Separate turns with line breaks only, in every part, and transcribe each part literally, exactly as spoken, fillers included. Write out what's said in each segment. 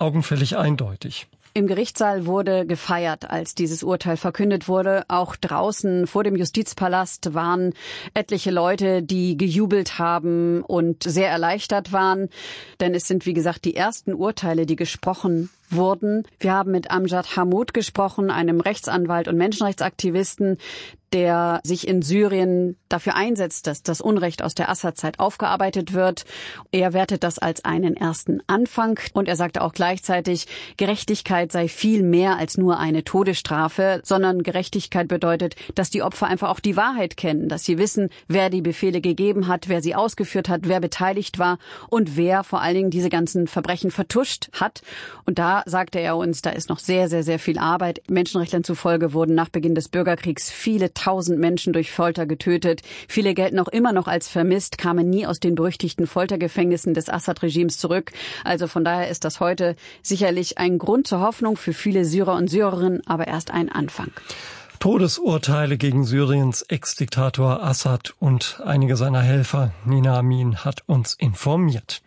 augenfällig eindeutig.
Im Gerichtssaal wurde gefeiert, als dieses Urteil verkündet wurde. Auch draußen vor dem Justizpalast waren etliche Leute, die gejubelt haben und sehr erleichtert waren. Denn es sind, wie gesagt, die ersten Urteile, die gesprochen wurden. Wir haben mit Amjad Hammoud gesprochen, einem Rechtsanwalt und Menschenrechtsaktivisten, der sich in Syrien dafür einsetzt, dass das Unrecht aus der Assad-Zeit aufgearbeitet wird. Er wertet das als einen ersten Anfang und er sagte auch gleichzeitig, Gerechtigkeit sei viel mehr als nur eine Todesstrafe, sondern Gerechtigkeit bedeutet, dass die Opfer einfach auch die Wahrheit kennen, dass sie wissen, wer die Befehle gegeben hat, wer sie ausgeführt hat, wer beteiligt war und wer vor allen Dingen diese ganzen Verbrechen vertuscht hat. Und da sagte er uns, da ist noch sehr, sehr, sehr viel Arbeit. Menschenrechtlern zufolge wurden nach Beginn des Bürgerkriegs viele tausend Menschen durch Folter getötet. Viele gelten auch immer noch als vermisst, kamen nie aus den berüchtigten Foltergefängnissen des Assad-Regimes zurück. Also von daher ist das heute sicherlich ein Grund zur Hoffnung für viele Syrer und Syrerinnen, aber erst ein Anfang.
Todesurteile gegen Syriens Ex-Diktator Assad und einige seiner Helfer. Nina Amin hat uns informiert.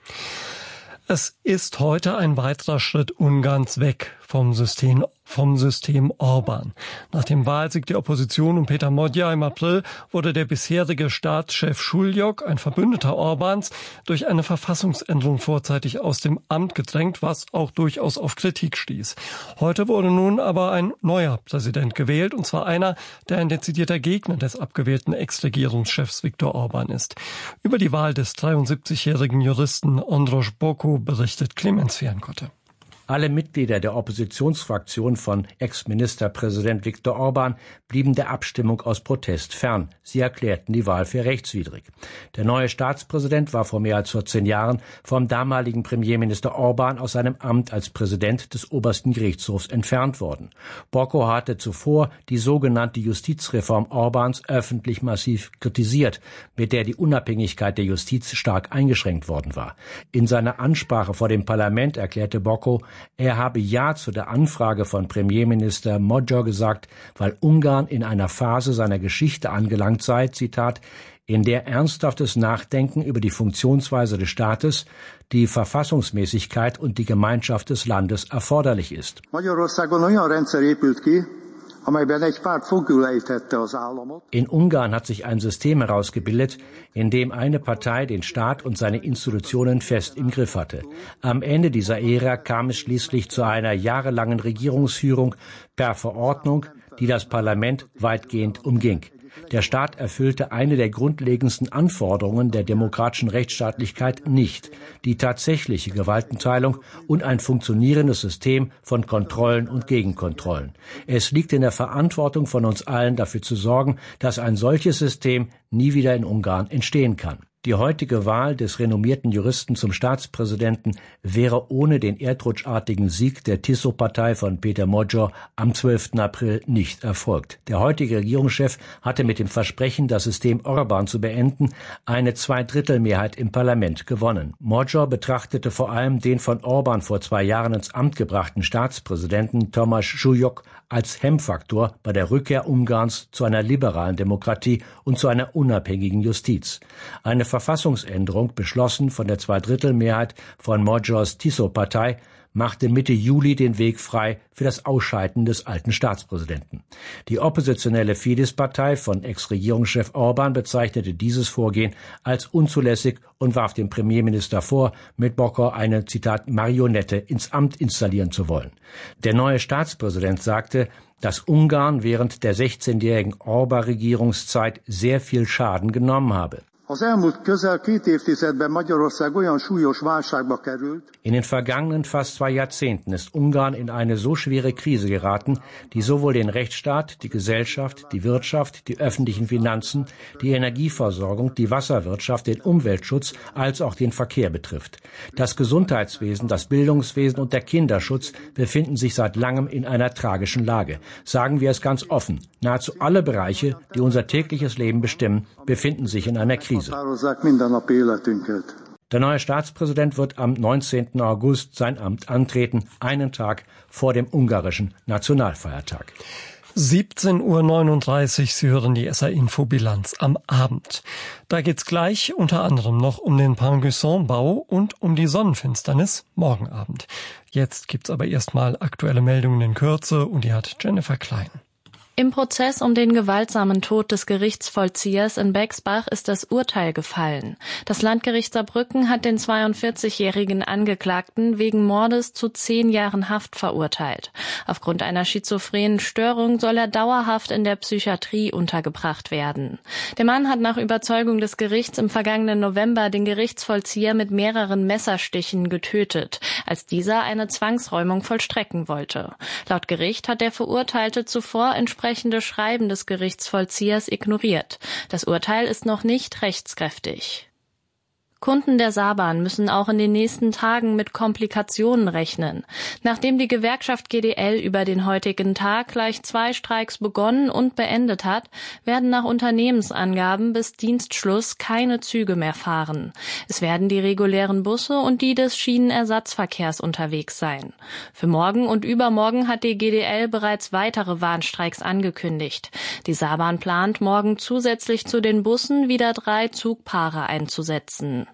Es ist heute ein weiterer Schritt Ungarns weg vom System, vom System Orban. Nach dem Wahlsieg der Opposition um Péter Magyar im April wurde der bisherige Staatschef Schullyok, ein Verbündeter Orbans, durch eine Verfassungsänderung vorzeitig aus dem Amt gedrängt, was auch durchaus auf Kritik stieß. Heute wurde nun aber ein neuer Präsident gewählt, und zwar einer, der ein dezidierter Gegner des abgewählten Ex-Regierungschefs Viktor Orban ist. Über die Wahl des dreiundsiebzigjährigen Juristen Ondros Boko berichtet Clemens Fernkotte.
Alle Mitglieder der Oppositionsfraktion von Ex-Ministerpräsident Viktor Orban blieben der Abstimmung aus Protest fern. Sie erklärten die Wahl für rechtswidrig. Der neue Staatspräsident war vor mehr als vierzehn Jahren vom damaligen Premierminister Orban aus seinem Amt als Präsident des obersten Gerichtshofs entfernt worden. Boko hatte zuvor die sogenannte Justizreform Orbans öffentlich massiv kritisiert, mit der die Unabhängigkeit der Justiz stark eingeschränkt worden war. In seiner Ansprache vor dem Parlament erklärte Boko, er habe Ja zu der Anfrage von Premierminister Magyar gesagt, weil Ungarn in einer Phase seiner Geschichte angelangt sei, Zitat, in der ernsthaftes Nachdenken über die Funktionsweise des Staates, die Verfassungsmäßigkeit und die Gemeinschaft des Landes erforderlich ist. In Ungarn hat sich ein System herausgebildet, in dem eine Partei den Staat und seine Institutionen fest im Griff hatte. Am Ende dieser Ära kam es schließlich zu einer jahrelangen Regierungsführung per Verordnung, die das Parlament weitgehend umging. Der Staat erfüllte eine der grundlegendsten Anforderungen der demokratischen Rechtsstaatlichkeit nicht, die tatsächliche Gewaltenteilung und ein funktionierendes System von Kontrollen und Gegenkontrollen. Es liegt in der Verantwortung von uns allen, dafür zu sorgen, dass ein solches System nie wieder in Ungarn entstehen kann. Die heutige Wahl des renommierten Juristen zum Staatspräsidenten wäre ohne den erdrutschartigen Sieg der Tiso-Partei von Péter Magyar am zwölften April nicht erfolgt. Der heutige Regierungschef hatte mit dem Versprechen, das System Orban zu beenden, eine Zweidrittelmehrheit im Parlament gewonnen. Magyar betrachtete vor allem den von Orban vor zwei Jahren ins Amt gebrachten Staatspräsidenten Tamás Schullyok als Hemmfaktor bei der Rückkehr Ungarns zu einer liberalen Demokratie und zu einer unabhängigen Justiz. Eine Verfassungsänderung, beschlossen von der Zweidrittelmehrheit von Magyars Tiso-Partei, machte Mitte Juli den Weg frei für das Ausscheiden des alten Staatspräsidenten. Die oppositionelle Fidesz-Partei von Ex-Regierungschef Orban bezeichnete dieses Vorgehen als unzulässig und warf dem Premierminister vor, mit Boko eine, Zitat, Marionette ins Amt installieren zu wollen. Der neue Staatspräsident sagte, dass Ungarn während der sechzehnjährigen Orban-Regierungszeit sehr viel Schaden genommen habe. In den vergangenen fast zwei Jahrzehnten ist Ungarn in eine so schwere Krise geraten, die sowohl den Rechtsstaat, die Gesellschaft, die Wirtschaft, die öffentlichen Finanzen, die Energieversorgung, die Wasserwirtschaft, den Umweltschutz als auch den Verkehr betrifft. Das Gesundheitswesen, das Bildungswesen und der Kinderschutz befinden sich seit langem in einer tragischen Lage. Sagen wir es ganz offen, nahezu alle Bereiche, die unser tägliches Leben bestimmen, befinden sich in einer Krise. Der neue Staatspräsident wird am neunzehnten August sein Amt antreten, einen Tag vor dem ungarischen Nationalfeiertag.
siebzehn Uhr neununddreißig, Sie hören die S A-Info-Bilanz am Abend. Da geht's gleich unter anderem noch um den Pont-Gusson-Bau und um die Sonnenfinsternis morgen Abend. Jetzt gibt's aber erstmal aktuelle Meldungen in Kürze und die hat Jennifer Klein.
Im Prozess um den gewaltsamen Tod des Gerichtsvollziehers in Bexbach ist das Urteil gefallen. Das Landgericht Saarbrücken hat den zweiundvierzigjährigen Angeklagten wegen Mordes zu zehn Jahren Haft verurteilt. Aufgrund einer schizophrenen Störung soll er dauerhaft in der Psychiatrie untergebracht werden. Der Mann hat nach Überzeugung des Gerichts im vergangenen November den Gerichtsvollzieher mit mehreren Messerstichen getötet, als dieser eine Zwangsräumung vollstrecken wollte. Laut Gericht hat der Verurteilte zuvor entsprechende Schreiben des Gerichtsvollziehers ignoriert. Das Urteil ist noch nicht rechtskräftig. Kunden der Saarbahn müssen auch in den nächsten Tagen mit Komplikationen rechnen. Nachdem die Gewerkschaft G D L über den heutigen Tag gleich zwei Streiks begonnen und beendet hat, werden nach Unternehmensangaben bis Dienstschluss keine Züge mehr fahren. Es werden die regulären Busse und die des Schienenersatzverkehrs unterwegs sein. Für morgen und übermorgen hat die G D L bereits weitere Warnstreiks angekündigt. Die Saarbahn plant, morgen zusätzlich zu den Bussen wieder drei Zugpaare einzusetzen.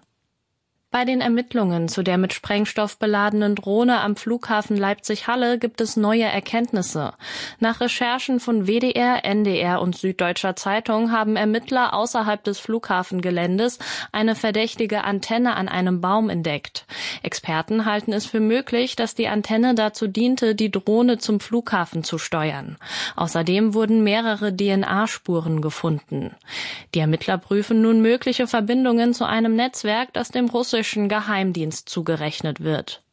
Bei den Ermittlungen zu der mit Sprengstoff beladenen Drohne am Flughafen Leipzig-Halle gibt es neue Erkenntnisse. Nach Recherchen von W D R, N D R und Süddeutscher Zeitung haben Ermittler außerhalb des Flughafengeländes eine verdächtige Antenne an einem Baum entdeckt. Experten halten es für möglich, dass die Antenne dazu diente, die Drohne zum Flughafen zu steuern. Außerdem wurden mehrere D N A-Spuren gefunden. Die Ermittler prüfen nun mögliche Verbindungen zu einem Netzwerk, das dem russischen Geheimdienst zugerechnet wird.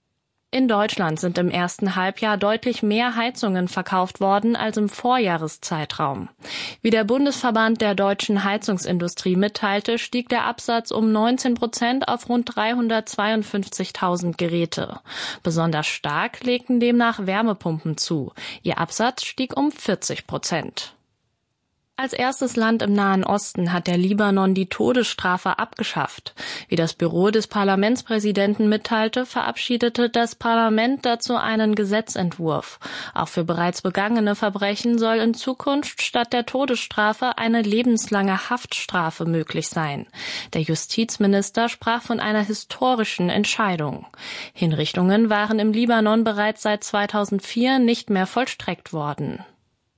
In Deutschland sind im ersten Halbjahr deutlich mehr Heizungen verkauft worden als im Vorjahreszeitraum. Wie der Bundesverband der deutschen Heizungsindustrie mitteilte, stieg der Absatz um neunzehn Prozent auf rund dreihundertzweiundfünfzigtausend Geräte. Besonders stark legten demnach Wärmepumpen zu. Ihr Absatz stieg um vierzig Prozent. Als erstes Land im Nahen Osten hat der Libanon die Todesstrafe abgeschafft. Wie das Büro des Parlamentspräsidenten mitteilte, verabschiedete das Parlament dazu einen Gesetzentwurf. Auch für bereits begangene Verbrechen soll in Zukunft statt der Todesstrafe eine lebenslange Haftstrafe möglich sein. Der Justizminister sprach von einer historischen Entscheidung. Hinrichtungen waren im Libanon bereits seit zweitausendvier nicht mehr vollstreckt worden.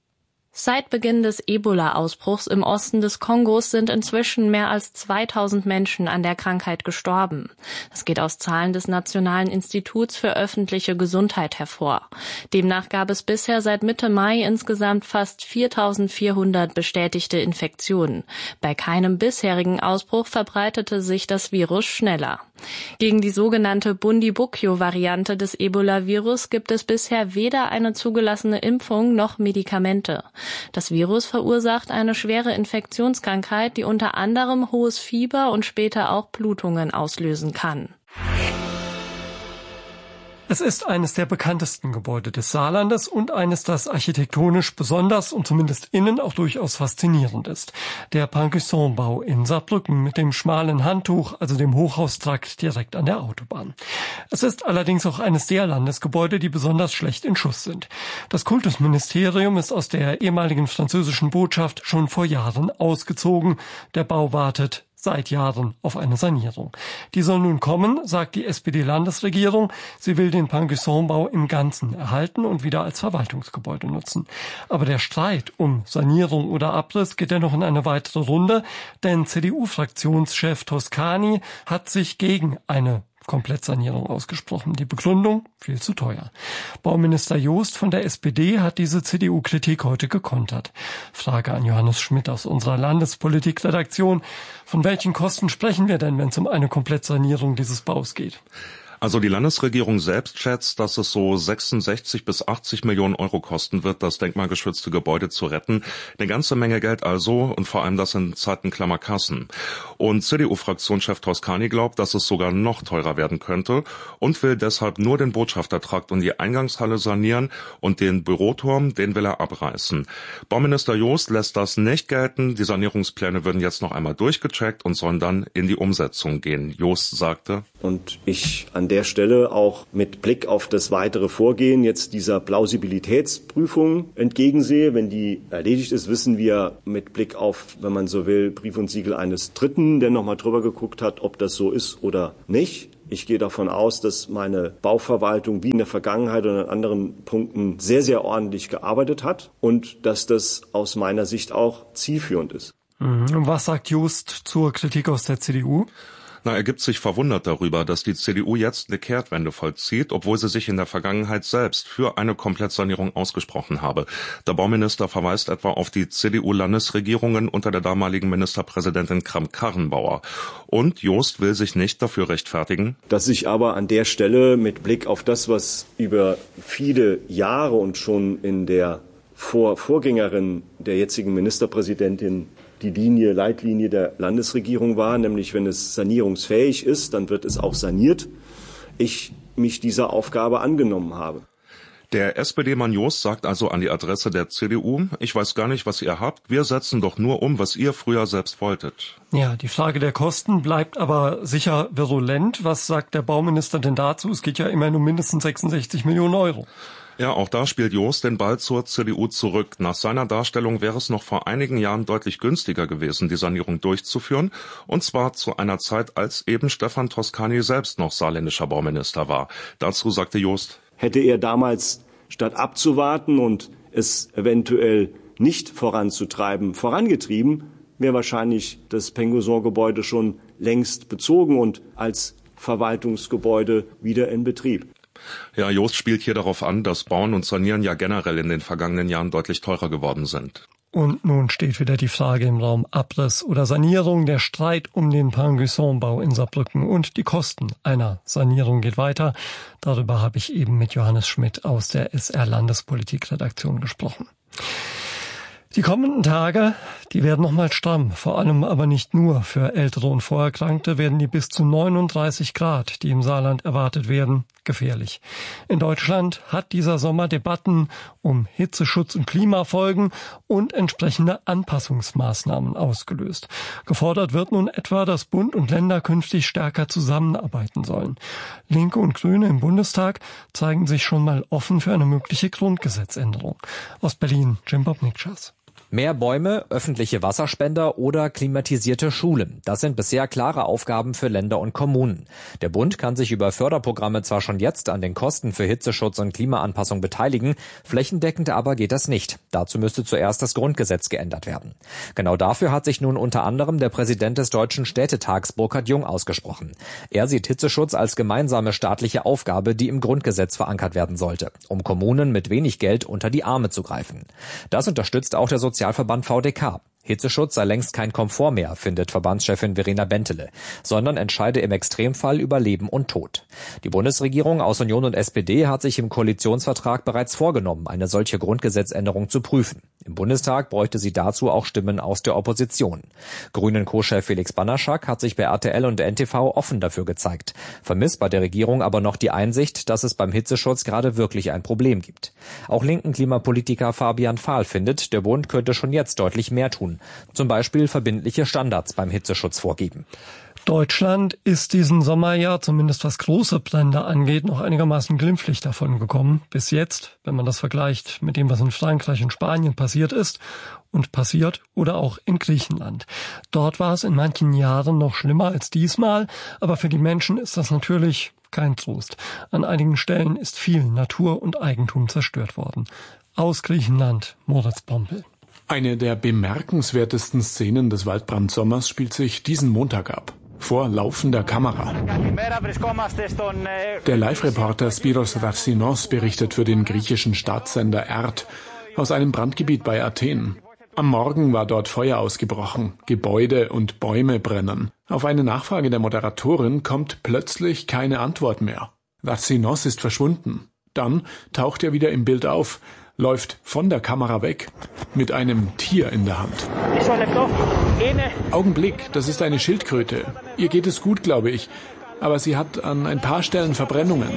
Seit Beginn des Ebola-Ausbruchs im Osten des Kongos sind inzwischen mehr als zweitausend Menschen an der Krankheit gestorben. Das geht aus Zahlen des Nationalen Instituts für öffentliche Gesundheit hervor. Demnach gab es bisher seit Mitte Mai insgesamt fast viertausendvierhundert bestätigte Infektionen. Bei keinem bisherigen Ausbruch verbreitete sich das Virus schneller. Gegen die sogenannte Bundibugyo-Variante des Ebola-Virus gibt es bisher weder eine zugelassene Impfung noch Medikamente. Das Virus verursacht eine schwere Infektionskrankheit, die unter anderem hohes Fieber und später auch Blutungen auslösen kann.
Es ist eines der bekanntesten Gebäude des Saarlandes und eines, das architektonisch besonders und zumindest innen auch durchaus faszinierend ist. Der Pankisson-Bau in Saarbrücken mit dem schmalen Handtuch, also dem Hochhaustrakt direkt an der Autobahn. Es ist allerdings auch eines der Landesgebäude, die besonders schlecht in Schuss sind. Das Kultusministerium ist aus der ehemaligen französischen Botschaft schon vor Jahren ausgezogen. Der Bau wartet seit Jahren auf eine Sanierung. Die soll nun kommen, sagt die S P D-Landesregierung. Sie will den Pankisson-Bau im Ganzen erhalten und wieder als Verwaltungsgebäude nutzen. Aber der Streit um Sanierung oder Abriss geht ja noch in eine weitere Runde, denn C D U-Fraktionschef Toscani hat sich gegen eine Komplettsanierung ausgesprochen. Die Begründung? Viel zu teuer. Bauminister Joost von der S P D hat diese C D U-Kritik heute gekontert. Frage an Johannes Schmidt aus unserer Landespolitikredaktion. Von welchen Kosten sprechen wir denn, wenn es um eine Komplettsanierung dieses Baus geht?
Also die Landesregierung selbst schätzt, dass es so sechsundsechzig bis achtzig Millionen Euro kosten wird, das denkmalgeschützte Gebäude zu retten. Eine ganze Menge Geld also und vor allem das in Zeiten klammer Kassen. Und C D U-Fraktionschef Toscani glaubt, dass es sogar noch teurer werden könnte und will deshalb nur den Botschaftertrakt und die Eingangshalle sanieren und den Büroturm, den will er abreißen. Bauminister Joost lässt das nicht gelten. Die Sanierungspläne würden jetzt noch einmal durchgecheckt und sollen dann in die Umsetzung gehen. Joost sagte:
Und ich an der Stelle auch mit Blick auf das weitere Vorgehen jetzt dieser Plausibilitätsprüfung entgegensehe. Wenn die erledigt ist, wissen wir mit Blick auf, wenn man so will, Brief und Siegel eines Dritten, der nochmal drüber geguckt hat, ob das so ist oder nicht. Ich gehe davon aus, dass meine Bauverwaltung wie in der Vergangenheit und an anderen Punkten sehr, sehr ordentlich gearbeitet hat und dass das aus meiner Sicht auch zielführend ist.
Und was sagt Just zur Kritik aus der C D U?
Na, er gibt sich verwundert darüber, dass die C D U jetzt eine Kehrtwende vollzieht, obwohl sie sich in der Vergangenheit selbst für eine Komplettsanierung ausgesprochen habe. Der Bauminister verweist etwa auf die C D U-Landesregierungen unter der damaligen Ministerpräsidentin Kramp-Karrenbauer. Und Jost will sich nicht dafür rechtfertigen,
dass ich aber an der Stelle mit Blick auf das, was über viele Jahre und schon in der Vor- Vorgängerin der jetzigen Ministerpräsidentin die Linie, Leitlinie der Landesregierung war, nämlich wenn es sanierungsfähig ist, dann wird es auch saniert, ich mich dieser Aufgabe angenommen habe.
Der S P D-Mann Jost sagt also an die Adresse der C D U, ich weiß gar nicht, was ihr habt, wir setzen doch nur um, was ihr früher selbst wolltet.
Ja, die Frage der Kosten bleibt aber sicher virulent. Was sagt der Bauminister denn dazu? Es geht ja immerhin um mindestens sechsundsechzig Millionen Euro.
Ja, auch da spielt Jost den Ball zur C D U zurück. Nach seiner Darstellung wäre es noch vor einigen Jahren deutlich günstiger gewesen, die Sanierung durchzuführen. Und zwar zu einer Zeit, als eben Stefan Toscani selbst noch saarländischer Bauminister war. Dazu sagte Jost:
Hätte er damals, statt abzuwarten und es eventuell nicht voranzutreiben, vorangetrieben, wäre wahrscheinlich das Pengoson-Gebäude schon längst bezogen und als Verwaltungsgebäude wieder in Betrieb.
Ja, Jost spielt hier darauf an, dass Bauen und Sanieren ja generell in den vergangenen Jahren deutlich teurer geworden sind.
Und nun steht wieder die Frage im Raum: Abriss oder Sanierung. Der Streit um den Pengoson-Bau in Saarbrücken und die Kosten einer Sanierung geht weiter. Darüber habe ich eben mit Johannes Schmidt aus der S R-Landespolitik-Redaktion gesprochen. Die kommenden Tage, die werden nochmal stramm, vor allem aber nicht nur für Ältere und Vorerkrankte, werden die bis zu neununddreißig Grad, die im Saarland erwartet werden, gefährlich. In Deutschland hat dieser Sommer Debatten um Hitzeschutz und Klimafolgen und entsprechende Anpassungsmaßnahmen ausgelöst. Gefordert wird nun etwa, dass Bund und Länder künftig stärker zusammenarbeiten sollen. Linke und Grüne im Bundestag zeigen sich schon mal offen für eine mögliche Grundgesetzänderung. Aus Berlin, Jim Bob Nikschas.
Mehr Bäume, öffentliche Wasserspender oder klimatisierte Schulen. Das sind bisher klare Aufgaben für Länder und Kommunen. Der Bund kann sich über Förderprogramme zwar schon jetzt an den Kosten für Hitzeschutz und Klimaanpassung beteiligen, flächendeckend aber geht das nicht. Dazu müsste zuerst das Grundgesetz geändert werden. Genau dafür hat sich nun unter anderem der Präsident des Deutschen Städtetags Burkhard Jung ausgesprochen. Er sieht Hitzeschutz als gemeinsame staatliche Aufgabe, die im Grundgesetz verankert werden sollte, um Kommunen mit wenig Geld unter die Arme zu greifen. Das unterstützt auch der Sozialverband V D K. Hitzeschutz sei längst kein Komfort mehr, findet Verbandschefin Verena Bentele, sondern entscheide im Extremfall über Leben und Tod. Die Bundesregierung aus Union und S P D hat sich im Koalitionsvertrag bereits vorgenommen, eine solche Grundgesetzänderung zu prüfen. Im Bundestag bräuchte sie dazu auch Stimmen aus der Opposition. Grünen-Co-Chef Felix Banaschak hat sich bei R T L und N T V offen dafür gezeigt, vermisst bei der Regierung aber noch die Einsicht, dass es beim Hitzeschutz gerade wirklich ein Problem gibt. Auch linken Klimapolitiker Fabian Fahl findet, der Bund könnte schon jetzt deutlich mehr tun. Zum Beispiel verbindliche Standards beim Hitzeschutz vorgeben.
Deutschland ist diesen Sommer ja, zumindest was große Brände angeht, noch einigermaßen glimpflich davon gekommen. Bis jetzt, wenn man das vergleicht mit dem, was in Frankreich und Spanien passiert ist und passiert oder auch in Griechenland. Dort war es in manchen Jahren noch schlimmer als diesmal, aber für die Menschen ist das natürlich kein Trost. An einigen Stellen ist viel Natur und Eigentum zerstört worden. Aus Griechenland, Moritz Pompel.
Eine der bemerkenswertesten Szenen des Waldbrandsommers spielt sich diesen Montag ab. Vor laufender Kamera. Der Live-Reporter Spiros Rarsinos berichtet für den griechischen Staatssender E R T aus einem Brandgebiet bei Athen. Am Morgen war dort Feuer ausgebrochen, Gebäude und Bäume brennen. Auf eine Nachfrage der Moderatorin kommt plötzlich keine Antwort mehr. Rarsinos ist verschwunden. Dann taucht er wieder im Bild auf, läuft von der Kamera weg, mit einem Tier in der Hand. Augenblick, das ist eine Schildkröte. Ihr geht es gut, glaube ich, aber sie hat an ein paar Stellen Verbrennungen.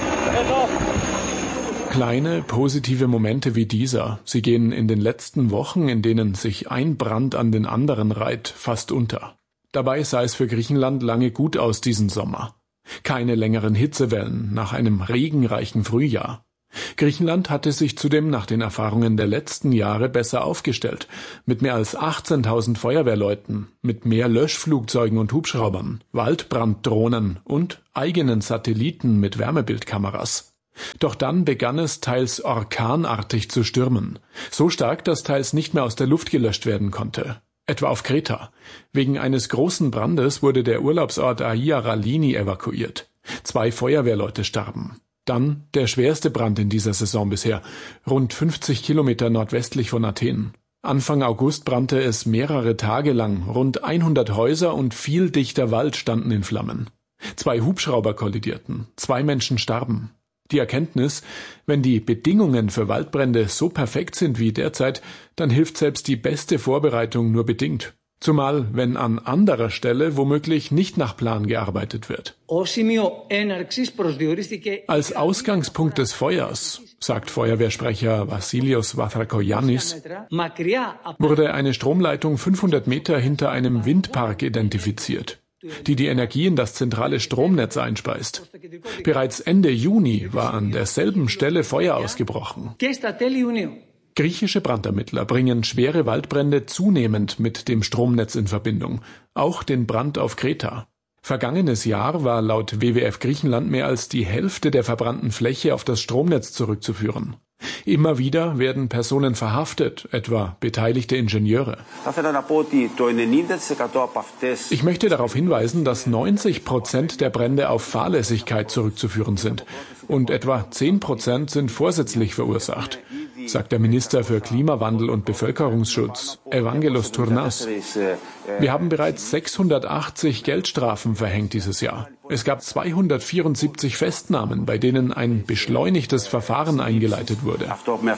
Kleine, positive Momente wie dieser, sie gehen in den letzten Wochen, in denen sich ein Brand an den anderen reiht, fast unter. Dabei sah es für Griechenland lange gut aus diesen Sommer. Keine längeren Hitzewellen nach einem regenreichen Frühjahr. Griechenland hatte sich zudem nach den Erfahrungen der letzten Jahre besser aufgestellt, mit mehr als achtzehntausend Feuerwehrleuten, mit mehr Löschflugzeugen und Hubschraubern, Waldbranddrohnen und eigenen Satelliten mit Wärmebildkameras. Doch dann begann es teils orkanartig zu stürmen, so stark, dass teils nicht mehr aus der Luft gelöscht werden konnte. Etwa auf Kreta. Wegen eines großen Brandes wurde der Urlaubsort Aia Ralini evakuiert. Zwei Feuerwehrleute starben. Dann der schwerste Brand in dieser Saison bisher, rund fünfzig Kilometer nordwestlich von Athen. Anfang August brannte es mehrere Tage lang, rund hundert Häuser und viel dichter Wald standen in Flammen. Zwei Hubschrauber kollidierten, zwei Menschen starben. Die Erkenntnis, wenn die Bedingungen für Waldbrände so perfekt sind wie derzeit, dann hilft selbst die beste Vorbereitung nur bedingt. Zumal, wenn an anderer Stelle womöglich nicht nach Plan gearbeitet wird. Als Ausgangspunkt des Feuers, sagt Feuerwehrsprecher Vassilios Vathrakoyannis, wurde eine Stromleitung fünfhundert Meter hinter einem Windpark identifiziert, die die Energie in das zentrale Stromnetz einspeist. Bereits Ende Juni war an derselben Stelle Feuer ausgebrochen. Griechische Brandermittler bringen schwere Waldbrände zunehmend mit dem Stromnetz in Verbindung, auch den Brand auf Kreta. Vergangenes Jahr war laut W W F Griechenland mehr als die Hälfte der verbrannten Fläche auf das Stromnetz zurückzuführen. Immer wieder werden Personen verhaftet, etwa beteiligte Ingenieure. Ich möchte darauf hinweisen, dass neunzig Prozent der Brände auf Fahrlässigkeit zurückzuführen sind und etwa zehn Prozent sind vorsätzlich verursacht, sagt der Minister für Klimawandel und Bevölkerungsschutz, Evangelos Tournas. Wir haben bereits sechshundertachtzig Geldstrafen verhängt dieses Jahr. Es gab zweihundertvierundsiebzig Festnahmen, bei denen ein beschleunigtes Verfahren eingeleitet wurde.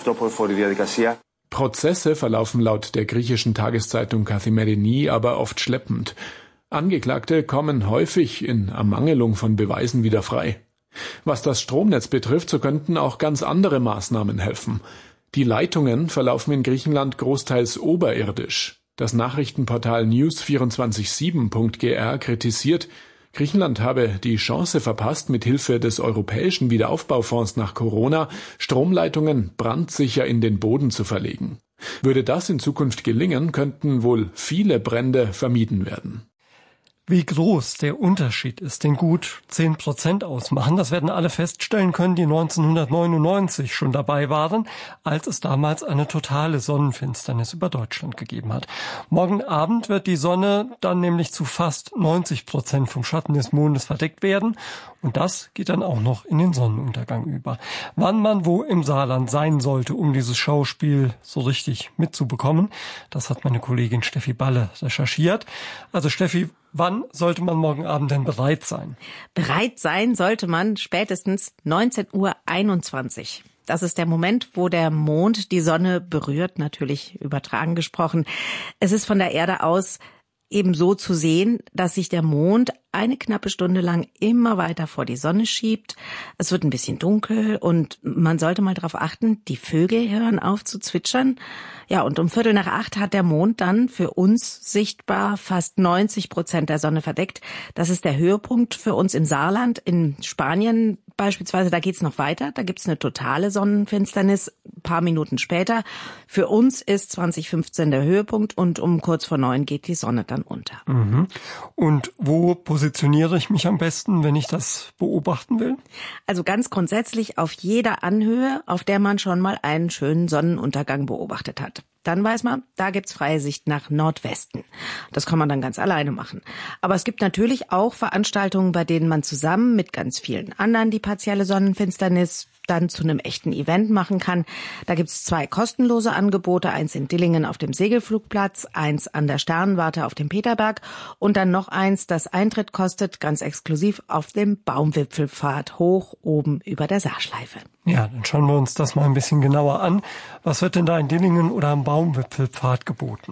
Prozesse verlaufen laut der griechischen Tageszeitung Kathimerini aber oft schleppend. Angeklagte kommen häufig in Ermangelung von Beweisen wieder frei. Was das Stromnetz betrifft, so könnten auch ganz andere Maßnahmen helfen. Die Leitungen verlaufen in Griechenland großteils oberirdisch. Das Nachrichtenportal news vierundzwanzig sieben punkt g r kritisiert, Griechenland habe die Chance verpasst, mit Hilfe des Europäischen Wiederaufbaufonds nach Corona Stromleitungen brandsicher in den Boden zu verlegen. Würde das in Zukunft gelingen, könnten wohl viele Brände vermieden werden.
Wie groß der Unterschied ist, den gut zehn Prozent ausmachen, das werden alle feststellen können, die neunzehnhundertneunundneunzig schon dabei waren, als es damals eine totale Sonnenfinsternis über Deutschland gegeben hat. Morgen Abend wird die Sonne dann nämlich zu fast neunzig Prozent vom Schatten des Mondes verdeckt werden und das geht dann auch noch in den Sonnenuntergang über. Wann man wo im Saarland sein sollte, um dieses Schauspiel so richtig mitzubekommen, das hat meine Kollegin Steffi Balle recherchiert. Also Steffi, wann sollte man morgen Abend denn bereit sein?
Bereit sein sollte man spätestens neunzehn Uhr einundzwanzig. Das ist der Moment, wo der Mond die Sonne berührt, natürlich übertragen gesprochen. Es ist von der Erde aus eben so zu sehen, dass sich der Mond eine knappe Stunde lang immer weiter vor die Sonne schiebt. Es wird ein bisschen dunkel und man sollte mal darauf achten, die Vögel hören auf zu zwitschern. Ja, und um Viertel nach acht hat der Mond dann für uns sichtbar fast neunzig Prozent der Sonne verdeckt. Das ist der Höhepunkt für uns im Saarland. In Spanien beispielsweise, da geht's noch weiter. Da gibt's eine totale Sonnenfinsternis ein paar Minuten später. Für uns ist zwanzig fünfzehn der Höhepunkt und um kurz vor neun geht die Sonne dann unter.
Mhm. Und wo positioniere ich mich am besten, wenn ich das beobachten will?
Also ganz grundsätzlich auf jeder Anhöhe, auf der man schon mal einen schönen Sonnenuntergang beobachtet hat. Dann weiß man, da gibt's freie Sicht nach Nordwesten. Das kann man dann ganz alleine machen. Aber es gibt natürlich auch Veranstaltungen, bei denen man zusammen mit ganz vielen anderen die partielle Sonnenfinsternis dann zu einem echten Event machen kann. Da gibt's zwei kostenlose Angebote, eins in Dillingen auf dem Segelflugplatz, eins an der Sternwarte auf dem Peterberg und dann noch eins, das Eintritt kostet, ganz exklusiv auf dem Baumwipfelpfad hoch oben über der Saarschleife.
Ja, dann schauen wir uns das mal ein bisschen genauer an. Was wird denn da in Dillingen oder am Baumwipfelpfad geboten?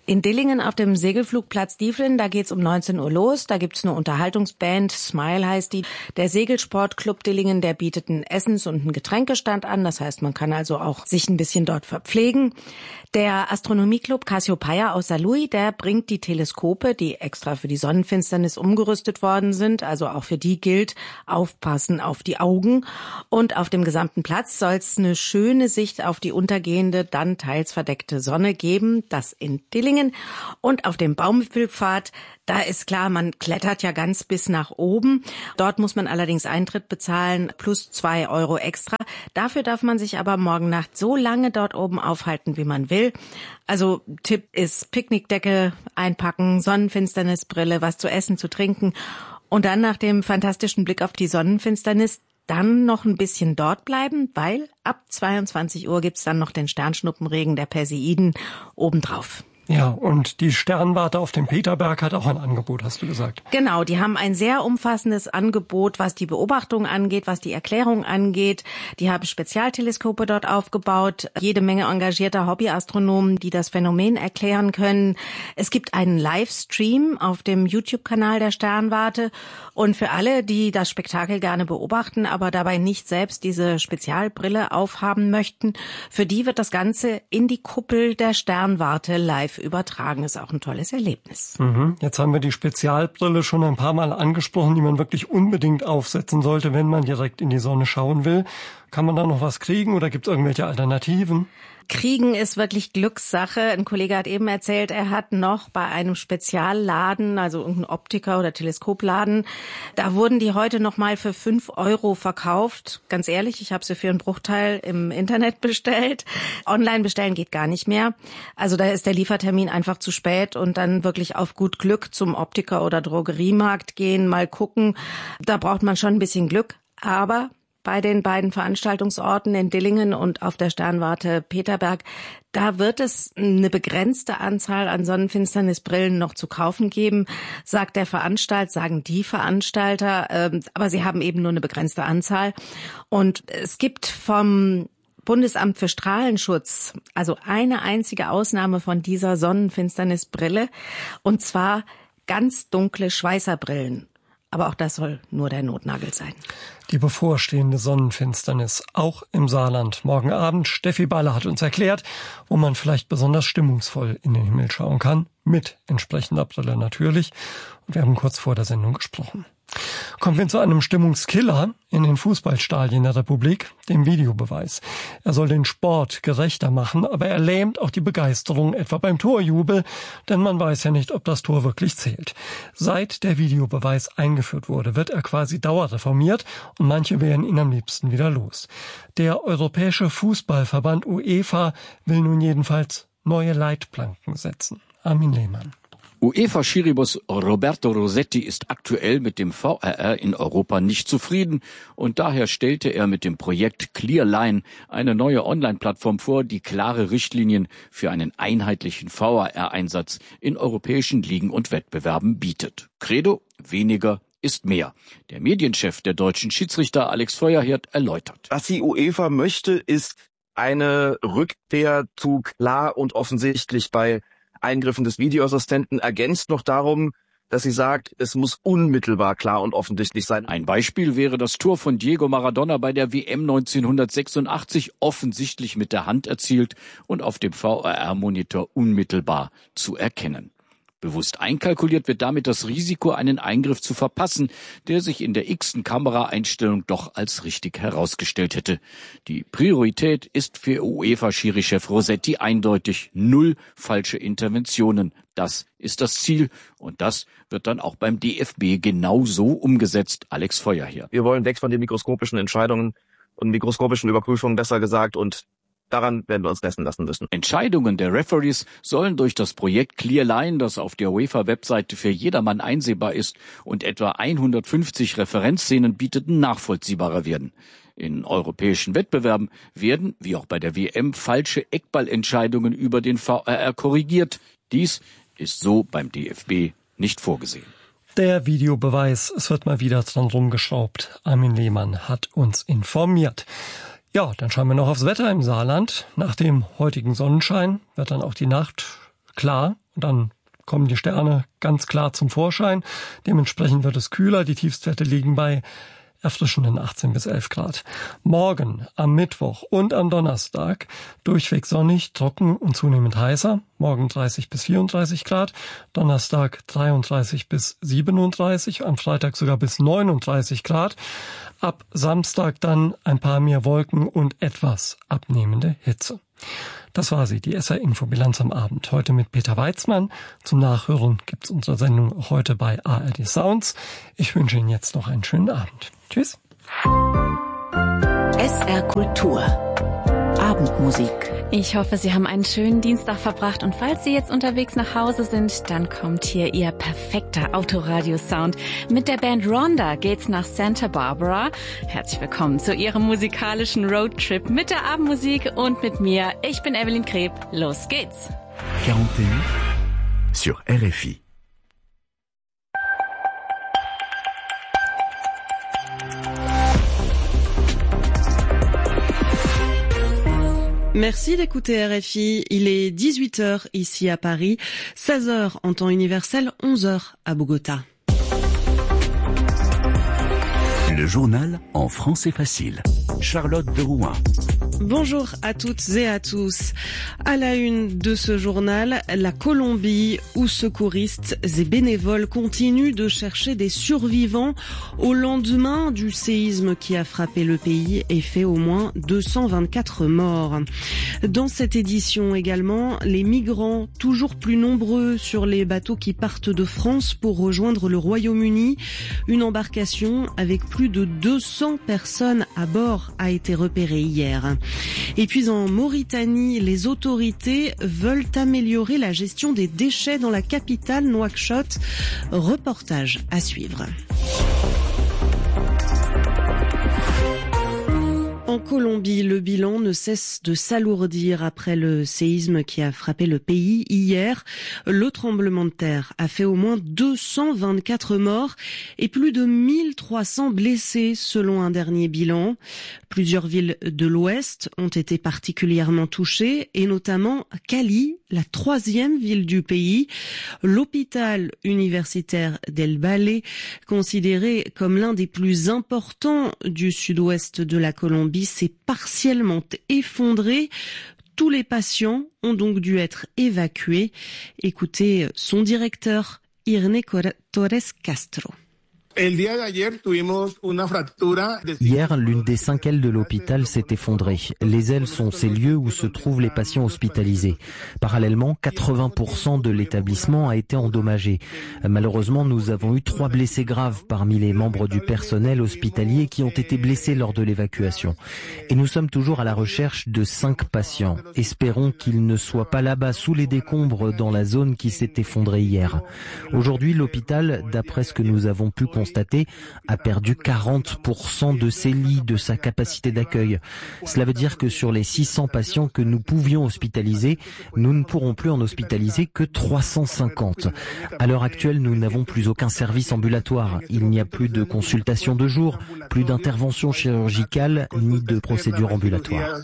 In Dillingen auf dem Segelflugplatz Dieflen, da geht's um neunzehn Uhr los. Da gibt's eine Unterhaltungsband, Smile heißt die. Der Segelsportclub Dillingen, der bietet einen Essens- und einen Getränkestand an. Das heißt, man kann also auch sich ein bisschen dort verpflegen. Der Astronomieclub Cassiopeia aus Saarlouis, der bringt die Teleskope, die extra für die Sonnenfinsternis umgerüstet worden sind. Also auch für die gilt, aufpassen auf die Augen. Und auf dem gesamten Platz soll es eine schöne Sicht auf die untergehende, dann teils verdeckte Sonne geben. Das in Dillingen. Und auf dem Baumwipfelpfad, da ist klar, man klettert ja ganz bis nach oben. Dort muss man allerdings Eintritt bezahlen, plus zwei Euro extra. Dafür darf man sich aber morgen Nacht so lange dort oben aufhalten, wie man will. Also Tipp ist Picknickdecke einpacken, Sonnenfinsternisbrille, was zu essen, zu trinken. Und dann nach dem fantastischen Blick auf die Sonnenfinsternis dann noch ein bisschen dort bleiben, weil ab zweiundzwanzig Uhr gibt's dann noch den Sternschnuppenregen der Perseiden obendrauf.
Ja, und die Sternwarte auf dem Peterberg hat auch ein Angebot, hast du gesagt.
Genau, die haben ein sehr umfassendes Angebot, was die Beobachtung angeht, was die Erklärung angeht. Die haben Spezialteleskope dort aufgebaut, jede Menge engagierter Hobbyastronomen, die das Phänomen erklären können. Es gibt einen Livestream auf dem YouTube-Kanal der Sternwarte. Und für alle, die das Spektakel gerne beobachten, aber dabei nicht selbst diese Spezialbrille aufhaben möchten, für die wird das Ganze in die Kuppel der Sternwarte live übertragen. Ist auch ein tolles Erlebnis.
Mhm. Jetzt haben wir die Spezialbrille schon ein paar Mal angesprochen, die man wirklich unbedingt aufsetzen sollte, wenn man direkt in die Sonne schauen will. Kann man da noch was kriegen oder gibt es irgendwelche Alternativen?
Kriegen ist wirklich Glückssache. Ein Kollege hat eben erzählt, er hat noch bei einem Spezialladen, also irgendein Optiker- oder Teleskopladen, da wurden die heute noch mal für fünf Euro verkauft. Ganz ehrlich, ich habe sie für einen Bruchteil im Internet bestellt. Online bestellen geht gar nicht mehr. Also da ist der Liefertermin einfach zu spät und dann wirklich auf gut Glück zum Optiker- oder Drogeriemarkt gehen, mal gucken. Da braucht man schon ein bisschen Glück, aber bei den beiden Veranstaltungsorten in Dillingen und auf der Sternwarte Peterberg, da wird es eine begrenzte Anzahl an Sonnenfinsternisbrillen noch zu kaufen geben, sagt der Veranstalter, sagen die Veranstalter, aber sie haben eben nur eine begrenzte Anzahl. Und es gibt vom Bundesamt für Strahlenschutz also eine einzige Ausnahme von dieser Sonnenfinsternisbrille, und zwar ganz dunkle Schweißerbrillen. Aber auch das soll nur der Notnagel sein.
Die bevorstehende Sonnenfinsternis, auch im Saarland. Morgen Abend, Steffi Baller hat uns erklärt, wo man vielleicht besonders stimmungsvoll in den Himmel schauen kann. Mit entsprechender Brille natürlich. Und wir haben kurz vor der Sendung gesprochen. Kommen wir zu einem Stimmungskiller in den Fußballstadien der Republik, dem Videobeweis. Er soll den Sport gerechter machen, aber er lähmt auch die Begeisterung, etwa beim Torjubel, denn man weiß ja nicht, ob das Tor wirklich zählt. Seit der Videobeweis eingeführt wurde, wird er quasi dauerreformiert und manche wären ihn am liebsten wieder los. Der Europäische Fußballverband UEFA will nun jedenfalls neue Leitplanken setzen. Armin Lehmann.
UEFA-Schiriboss Roberto Rossetti ist aktuell mit dem V R R in Europa nicht zufrieden und daher stellte er mit dem Projekt Clearline eine neue Online-Plattform vor, die klare Richtlinien für einen einheitlichen V R R-Einsatz in europäischen Ligen und Wettbewerben bietet. Credo: weniger ist mehr. Der Medienchef der deutschen Schiedsrichter Alex Feuerhirt erläutert.
Was die UEFA möchte, ist eine Rückkehr zu klar und offensichtlich bei Eingriffen des Videoassistenten, ergänzt noch darum, dass sie sagt, es muss unmittelbar klar und offensichtlich sein.
Ein Beispiel wäre das Tor von Diego Maradona bei der W M neunzehnhundertsechsundachtzig, offensichtlich mit der Hand erzielt und auf dem V R R-Monitor unmittelbar zu erkennen. Bewusst einkalkuliert wird damit das Risiko, einen Eingriff zu verpassen, der sich in der x-ten Kameraeinstellung doch als richtig herausgestellt hätte. Die Priorität ist für UEFA-Schiri-Chef Rossetti eindeutig: null falsche Interventionen. Das ist das Ziel und das wird dann auch beim D F B genau so umgesetzt. Alex Feuerhirt.
Wir wollen weg von den mikroskopischen Entscheidungen und mikroskopischen Überprüfungen, besser gesagt, und daran werden wir uns messen lassen müssen.
Entscheidungen der Referees sollen durch das Projekt Clearline, das auf der UEFA-Webseite für jedermann einsehbar ist und etwa hundertfünfzig Referenzszenen bietet, nachvollziehbarer werden. In europäischen Wettbewerben werden, wie auch bei der W M, falsche Eckballentscheidungen über den V R R korrigiert. Dies ist so beim D F B nicht vorgesehen.
Der Videobeweis, es wird mal wieder dran rumgeschraubt. Armin Lehmann hat uns informiert. Ja, dann schauen wir noch aufs Wetter im Saarland. Nach dem heutigen Sonnenschein wird dann auch die Nacht klar Und dann kommen die Sterne ganz klar zum Vorschein. Dementsprechend wird es kühler. Die Tiefstwerte liegen bei erfrischenden achtzehn bis elf Grad. Morgen, am Mittwoch und am Donnerstag durchweg sonnig, trocken und zunehmend heißer. Morgen dreißig bis vierunddreißig Grad, Donnerstag dreiunddreißig bis siebenunddreißig, am Freitag sogar bis neununddreißig Grad. Ab Samstag dann ein paar mehr Wolken und etwas abnehmende Hitze. Das war sie, die S R-Info-Bilanz am Abend. Heute mit Peter Weizmann. Zum Nachhören gibt's unsere Sendung heute bei A R D Sounds. Ich wünsche Ihnen jetzt noch einen schönen Abend. Tschüss.
S R Kultur. Abendmusik.
Ich hoffe, Sie haben einen schönen Dienstag verbracht und falls Sie jetzt unterwegs nach Hause sind, dann kommt hier Ihr perfekter Autoradio-Sound. Mit der Band Rhonda geht's nach Santa Barbara. Herzlich willkommen zu Ihrem musikalischen Roadtrip mit der Abendmusik und mit mir. Ich bin Evelyn Kreb. Los geht's.
quarante sur R F I.
Merci d'écouter R F I. Il est dix-huit heures ici à Paris, seize heures en temps universel, onze heures à Bogota.
Le journal en français facile. Charlotte de Rouen.
Bonjour à toutes et à tous. À la une de ce journal, la Colombie, où secouristes et bénévoles continuent de chercher des survivants au lendemain du séisme qui a frappé le pays et fait au moins deux cent vingt-quatre morts. Dans cette édition également, les migrants toujours plus nombreux sur les bateaux qui partent de France pour rejoindre le Royaume-Uni. Une embarcation avec plus de deux cents personnes à bord a été repérée hier. Et puis en Mauritanie, les autorités veulent améliorer la gestion des déchets dans la capitale Nouakchott. Reportage à suivre. En Colombie, le bilan ne cesse de s'alourdir après le séisme qui a frappé le pays hier. Le tremblement de terre a fait au moins deux cent vingt-quatre morts et plus de mille trois cents blessés selon un dernier bilan. Plusieurs villes de l'Ouest ont été particulièrement touchées et notamment Cali, la troisième ville du pays. L'hôpital universitaire d'El Valle, considéré comme l'un des plus importants du sud-ouest de la Colombie, s'est partiellement effondré. Tous les patients ont donc dû être évacués. Écoutez son directeur, Irene Torres Castro.
Hier, l'une des cinq ailes de l'hôpital s'est effondrée. Les ailes sont ces lieux où se trouvent les patients hospitalisés. Parallèlement, quatre-vingts pour cent de l'établissement a été endommagé. Malheureusement, nous avons eu trois blessés graves parmi les membres du personnel hospitalier qui ont été blessés lors de l'évacuation. Et nous sommes toujours à la recherche de cinq patients. Espérons qu'ils ne soient pas là-bas sous les décombres dans la zone qui s'est effondrée hier. Aujourd'hui, l'hôpital, d'après ce que nous avons pu constater, constaté, a perdu quarante pour cent de ses lits, de sa capacité d'accueil. Cela veut dire que sur les six cents patients que nous pouvions hospitaliser, nous ne pourrons plus en hospitaliser que trois cent cinquante. À l'heure actuelle, nous n'avons plus aucun service ambulatoire. Il n'y a plus de consultation de jour, plus d'intervention chirurgicale, ni de procédure ambulatoire.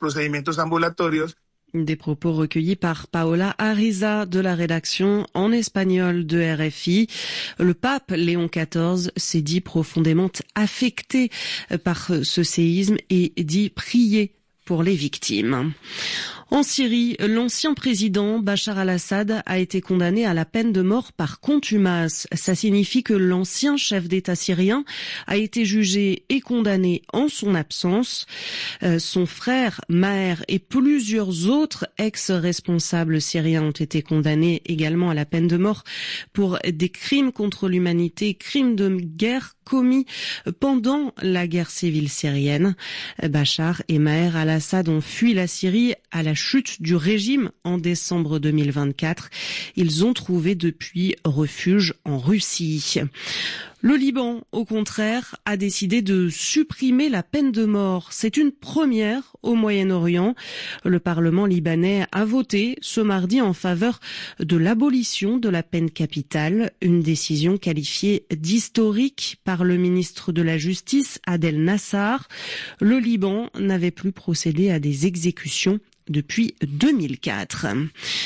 Des propos recueillis par Paola Ariza de la rédaction en espagnol de R F I. Le pape Léon quatorze s'est dit profondément affecté par ce séisme et dit prier pour les victimes. En Syrie, l'ancien président Bachar al-Assad a été condamné à la peine de mort par contumace. Ça signifie que l'ancien chef d'État syrien a été jugé et condamné en son absence. Euh, son frère Maher et plusieurs autres ex-responsables syriens ont été condamnés également à la peine de mort pour des crimes contre l'humanité, crimes de guerre commis pendant la guerre civile syrienne. Bachar et Maher al-Assad ont fui la Syrie à la chute du régime en décembre deux mille vingt-quatre. Ils ont trouvé depuis refuge en Russie. Le Liban, au contraire, a décidé de supprimer la peine de mort. C'est une première au Moyen-Orient. Le Parlement libanais a voté ce mardi en faveur de l'abolition de la peine capitale, une décision qualifiée d'historique par le ministre de la Justice, Adel Nassar. Le Liban n'avait plus procédé à des exécutions depuis deux mille quatre.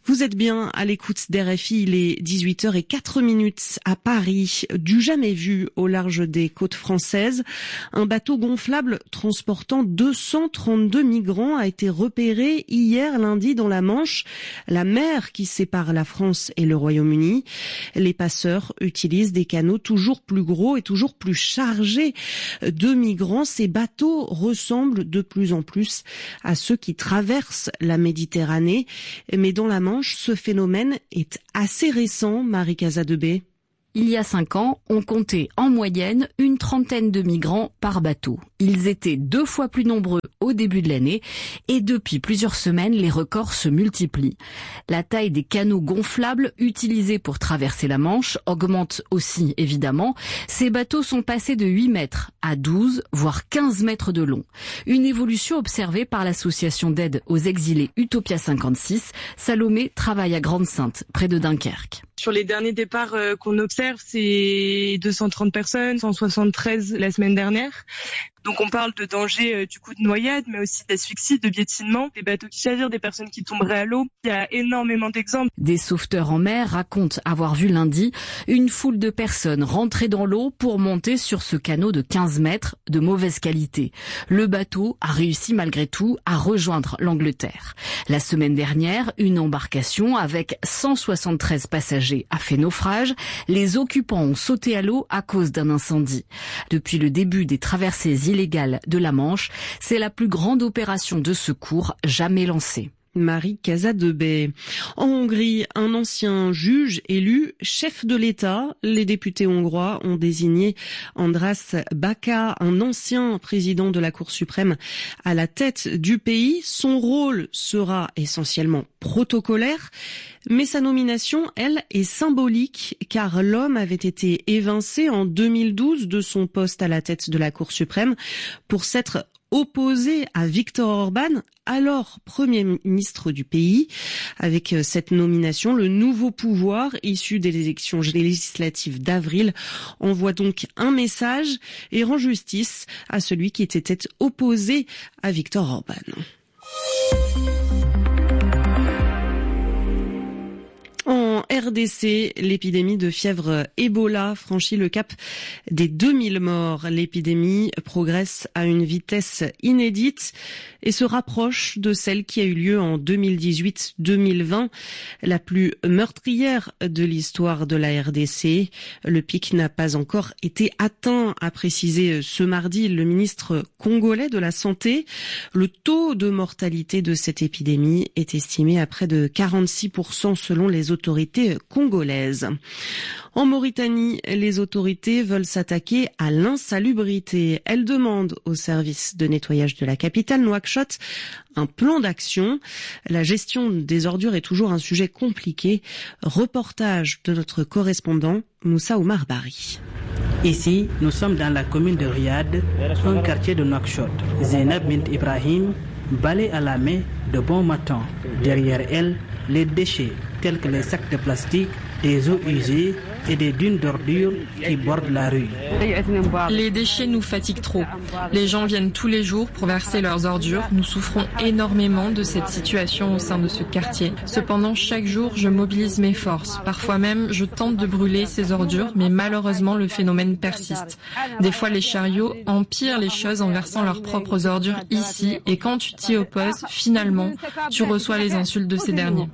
Vous êtes bien à l'écoute d'R F I, il est dix-huit heures zéro quatre à Paris. Du jamais vu au large des côtes françaises, un bateau gonflable transportant deux cent trente-deux migrants a été repéré hier lundi dans la Manche, la mer qui sépare la France et le Royaume-Uni. Les passeurs utilisent des canots toujours plus gros et toujours plus chargés de migrants. Ces bateaux ressemblent de plus en plus à ceux qui traversent la Méditerranée, mais dans la Manche, ce phénomène est assez récent, Marie Casadebé.
Il y a cinq ans, on comptait en moyenne une trentaine de migrants par bateau. Ils étaient deux fois plus nombreux au début de l'année et depuis plusieurs semaines, les records se multiplient. La taille des canots gonflables utilisés pour traverser la Manche augmente aussi, évidemment. Ces bateaux sont passés de huit mètres à douze, voire quinze mètres de long. Une évolution observée par l'association d'aide aux exilés Utopia cinquante-six. Salomé travaille à Grande-Synthe, près de Dunkerque.
Sur les derniers départs euh, qu'on observe, c'est deux cent trente personnes, cent soixante-treize la semaine dernière. Donc on parle de danger euh, du coup de noyade, mais aussi d'asphyxie, de piétinement, des bateaux qui chavirent, des personnes qui tomberaient à l'eau. Il y a énormément d'exemples.
Des sauveteurs en mer racontent avoir vu lundi une foule de personnes rentrer dans l'eau pour monter sur ce canot de quinze mètres de mauvaise qualité. Le bateau a réussi malgré tout à rejoindre l'Angleterre. La semaine dernière, une embarcation avec cent soixante-treize passagers a fait naufrage. Les occupants ont sauté à l'eau à cause d'un incendie. Depuis le début des traversées illégale de la Manche, c'est la plus grande opération de secours jamais lancée.
Marie Casadebé. En Hongrie, un ancien juge élu chef de l'État. Les députés hongrois ont désigné András Baka, un ancien président de la Cour suprême, à la tête du pays. Son rôle sera essentiellement protocolaire, mais sa nomination, elle, est symbolique, car l'homme avait été évincé en deux mille douze de son poste à la tête de la Cour suprême pour s'être opposé à Viktor Orban, alors Premier ministre du pays. Avec cette nomination, le nouveau pouvoir issu des élections législatives d'avril envoie donc un message et rend justice à celui qui était opposé à Viktor Orban. En R D C, l'épidémie de fièvre Ebola franchit le cap des deux mille morts. L'épidémie progresse à une vitesse inédite et se rapproche de celle qui a eu lieu en deux mille dix-huit deux mille vingt, la plus meurtrière de l'histoire de la R D C. Le pic n'a pas encore été atteint, a précisé ce mardi le ministre congolais de la Santé. Le taux de mortalité de cette épidémie est estimé à près de quarante-six pour cent selon les autorités congolaises. En Mauritanie, les autorités veulent s'attaquer à l'insalubrité. Elles demandent au service de nettoyage de la capitale, Nouakchott, un plan d'action. La gestion des ordures est toujours un sujet compliqué. Reportage de notre correspondant Moussa Oumar Bari.
Ici, nous sommes dans la commune de Riyad, un quartier de Nouakchott. Zainab Bint Ibrahim balaye à la main de bon matin. Derrière elle, les déchets tels que les sacs de plastique, des eaux usées et des dunes d'ordures qui bordent la rue.
Les déchets nous fatiguent trop. Les gens viennent tous les jours pour verser leurs ordures. Nous souffrons énormément de cette situation au sein de ce quartier. Cependant, chaque jour, je mobilise mes forces. Parfois même, je tente de brûler ces ordures, mais malheureusement, le phénomène persiste. Des fois, les chariots empirent les choses en versant leurs propres ordures ici, et quand tu t'y opposes, finalement, tu reçois les insultes de ces derniers.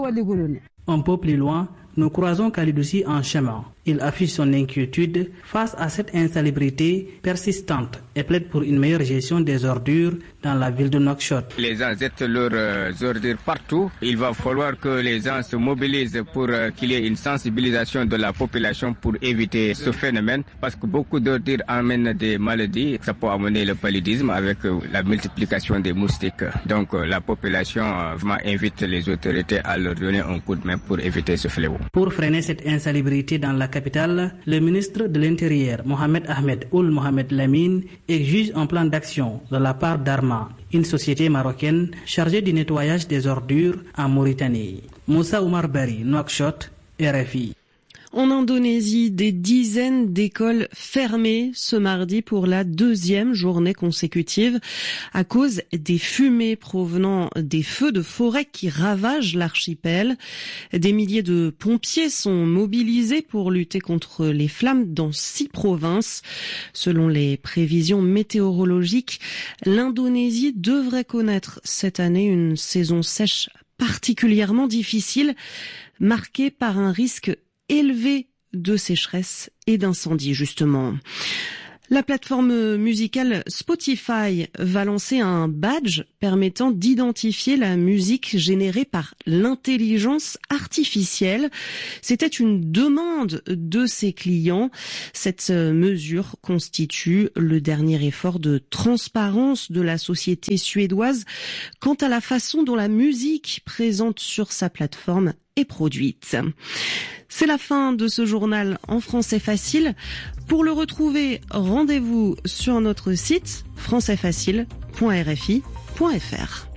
Un peu plus loin, nous croisons Khalidouci en chemin. Il affiche son inquiétude face à cette insalubrité persistante et plaide pour une meilleure gestion des ordures dans la ville de Nouakchott.
Les gens jettent leurs euh, ordures partout. Il va falloir que les gens se mobilisent pour euh, qu'il y ait une sensibilisation de la population pour éviter ce phénomène, parce que beaucoup d'ordures amènent des maladies. Ça peut amener le paludisme avec euh, la multiplication des moustiques. Donc euh, la population euh, vraiment invite les autorités à leur donner un coup de main pour éviter ce fléau.
Pour freiner cette insalubrité dans la capitale, le ministre de l'Intérieur, Mohamed Ahmed Ould Mohamed Lamine, exige un plan d'action de la part d'Arma, une société marocaine chargée du nettoyage des ordures en Mauritanie. Moussa Oumar Bari, Nouakchott, R F I.
En Indonésie, des dizaines d'écoles fermées ce mardi pour la deuxième journée consécutive à cause des fumées provenant des feux de forêt qui ravagent l'archipel. Des milliers de pompiers sont mobilisés pour lutter contre les flammes dans six provinces. Selon les prévisions météorologiques, l'Indonésie devrait connaître cette année une saison sèche particulièrement difficile, marquée par un risque élevé de sécheresse et d'incendie, justement. La plateforme musicale Spotify va lancer un badge permettant d'identifier la musique générée par l'intelligence artificielle. C'était une demande de ses clients. Cette mesure constitue le dernier effort de transparence de la société suédoise quant à la façon dont la musique présente sur sa plateforme est produite. C'est la fin de ce journal en français facile. Pour le retrouver, rendez-vous sur notre site français facile point r f i point f r.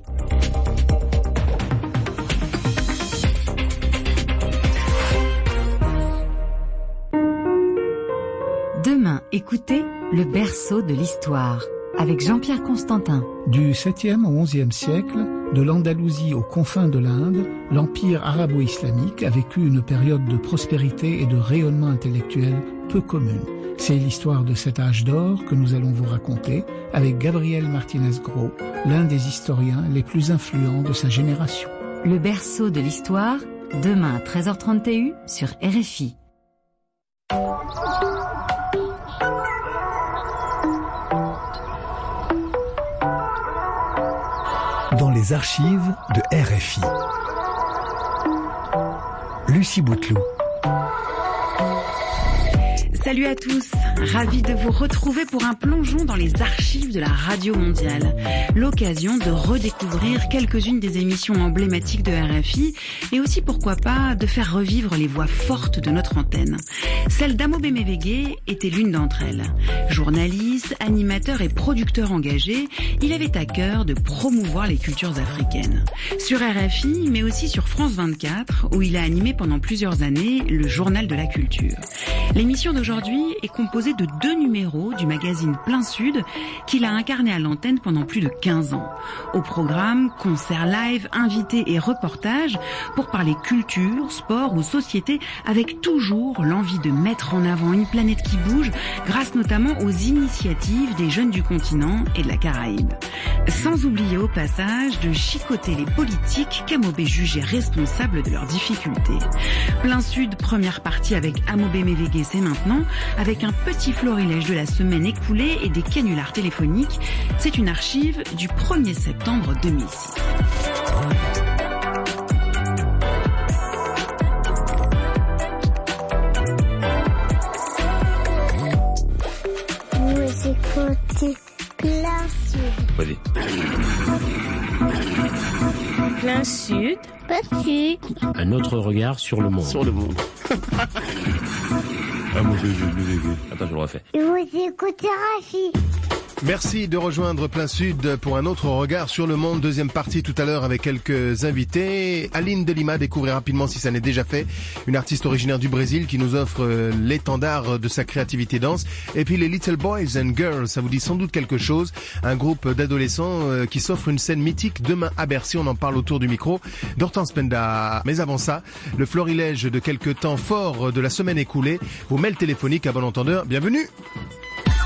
Demain, écoutez le berceau de l'histoire avec Jean-Pierre Constantin.
Du septième au onzième siècle, de l'Andalousie aux confins de l'Inde, l'empire arabo-islamique a vécu une période de prospérité et de rayonnement intellectuel peu commune. C'est l'histoire de cet âge d'or que nous allons vous raconter avec Gabriel Martinez-Gros, l'un des historiens les plus influents de sa génération.
Le berceau de l'histoire, demain à treize heures trente et un sur R F I.
Dans les archives de R F I. Lucie Bouteloup.
Salut à tous, ravi de vous retrouver pour un plongeon dans les archives de la radio mondiale. L'occasion de redécouvrir quelques-unes des émissions emblématiques de R F I et aussi, pourquoi pas, de faire revivre les voix fortes de notre antenne. Celle d'Amobe Mevege était l'une d'entre elles. Journaliste, animateur et producteur engagé, il avait à cœur de promouvoir les cultures africaines. Sur R F I, mais aussi sur France vingt-quatre, où il a animé pendant plusieurs années le Journal de la Culture. L'émission d'aujourd'hui est composée de deux numéros du magazine Plein Sud qu'il a incarné à l'antenne pendant plus de quinze ans. Au programme, concerts live, invités et reportages pour parler culture, sport ou société avec toujours l'envie de mettre en avant une planète qui bouge grâce notamment aux initiatives des jeunes du continent et de la Caraïbe. Sans oublier au passage de chicoter les politiques qu'Amobe jugeait responsables de leurs difficultés. Plein Sud, première partie avec Amobe Mevege, c'est maintenant, avec un petit florilège de la semaine écoulée et des canulars téléphoniques. C'est une archive du premier septembre deux mille six.
Vous écoutez Plein Sud.
Vas-y.
Plein Sud. Plein Sud.
Un autre regard sur le monde.
Sur le monde.
Ah, moi, je, je, je, je. Attends, je le refais.
Vous écoutez Rafi.
Merci de rejoindre Plein Sud pour un autre regard sur le monde. Deuxième partie tout à l'heure avec quelques invités. Aline de Lima, découvrez rapidement si ça n'est déjà fait. Une artiste originaire du Brésil qui nous offre l'étendard de sa créativité danse. Et puis les Little Boys and Girls, ça vous dit sans doute quelque chose. Un groupe d'adolescents qui s'offre une scène mythique demain à Bercy. On en parle autour du micro d'Hortense Penda. Mais avant ça, le florilège de quelques temps forts de la semaine écoulée. Vos mails téléphoniques à bon entendeur. Bienvenue.